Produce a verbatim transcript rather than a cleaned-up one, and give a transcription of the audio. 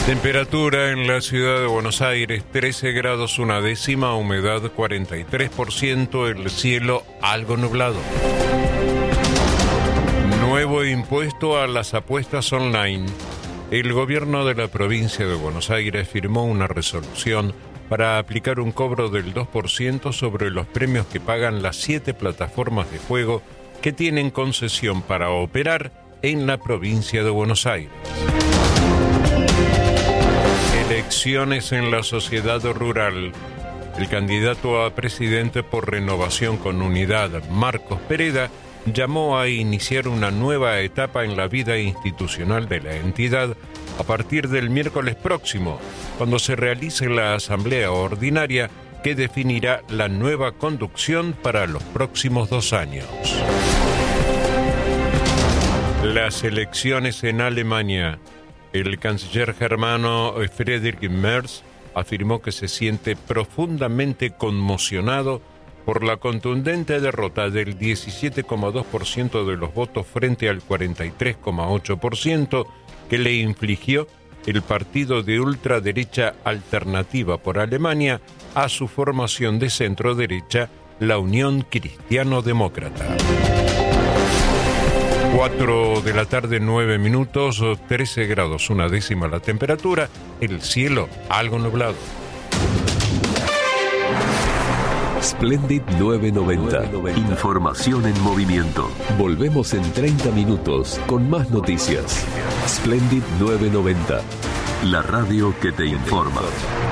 Temperatura en la ciudad de Buenos Aires, trece grados una décima, humedad cuarenta y tres por ciento, el cielo algo nublado. Nuevo impuesto a las apuestas online. El gobierno de la provincia de Buenos Aires firmó una resolución para aplicar un cobro del dos por ciento sobre los premios que pagan las siete plataformas de juego que tienen concesión para operar en la provincia de Buenos Aires. Elecciones en la sociedad rural. El candidato a presidente por Renovación con Unidad, Marcos Pereda, llamó a iniciar una nueva etapa en la vida institucional de la entidad a partir del miércoles próximo, cuando se realice la asamblea ordinaria que definirá la nueva conducción para los próximos dos años. Las elecciones en Alemania. El canciller germano Friedrich Merz afirmó que se siente profundamente conmocionado por la contundente derrota del diecisiete coma dos por ciento de los votos frente al cuarenta y tres coma ocho por ciento que le infligió el partido de ultraderecha Alternativa por Alemania a su formación de centro-derecha, la Unión Cristiano-Demócrata. cuatro de la tarde, nueve minutos, trece grados, una décima la temperatura, el cielo algo nublado. Splendid nueve noventa. Información en movimiento. Volvemos en treinta minutos con más noticias. Splendid nueve noventa. La radio que te informa.